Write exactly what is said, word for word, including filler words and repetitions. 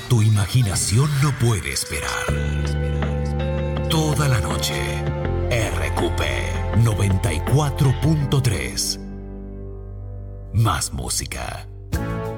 Tu imaginación no puede esperar. Toda la noche, R Q P noventa y cuatro punto tres. Más música.